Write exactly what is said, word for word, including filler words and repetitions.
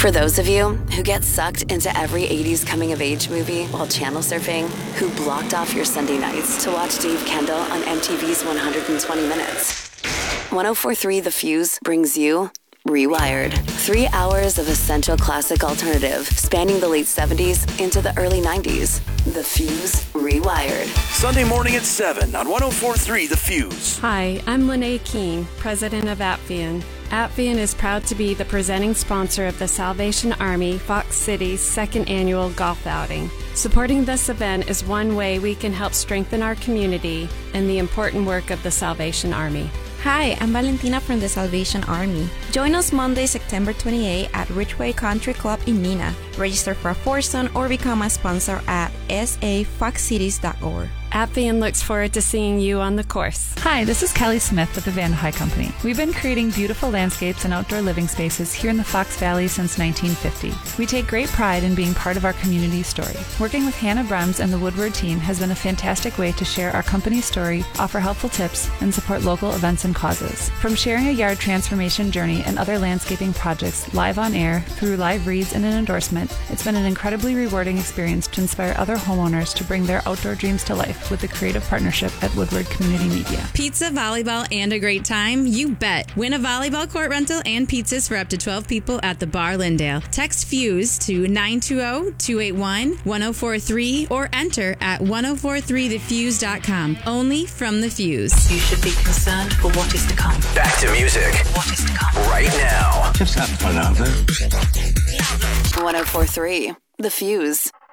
For those of you who get sucked into every eighties coming-of-age movie while channel surfing, who blocked off your Sunday nights to watch Dave Kendall on M T V's one hundred twenty minutes, one oh four point three The Fuse brings you Rewired. Three hours of essential classic alternative spanning the late seventies into the early nineties. The Fuse Rewired. Sunday morning at seven on one oh four point three The Fuse. Hi, I'm Lene Keene, president of Appian. Appian is proud to be the presenting sponsor of the Salvation Army Fox City's second annual golf outing. Supporting this event is one way we can help strengthen our community and the important work of the Salvation Army. Hi, I'm Valentina from the Salvation Army. Join us Monday, September twenty-eighth at Ridgeway Country Club in Neenah. Register for a foursome or become a sponsor at s a fox cities dot org. Appian looks forward to seeing you on the course. Hi, this is Kelly Smith with the Van High Company. We've been creating beautiful landscapes and outdoor living spaces here in the Fox Valley since nineteen fifty. We take great pride in being part of our community's story. Working with Hannah Brems and the Woodward team has been a fantastic way to share our company's story, offer helpful tips, and support local events and causes. From sharing a yard transformation journey and other landscaping projects live on air through live reads and an endorsement, it's been an incredibly rewarding experience to inspire other homeowners to bring their outdoor dreams to life with the creative partnership at Woodward Community Media. Pizza, volleyball, and a great time? You bet. Win a volleyball court rental and pizzas for up to twelve people at the Bar Lindale. Text FUSE to nine two zero, two eight one, one zero four three or enter at one oh four three the fuse dot com. Only from the Fuse. You should be concerned for what is to come. Back to music. What is to come. Right now. Just have fun out there. one oh four point three The Fuse.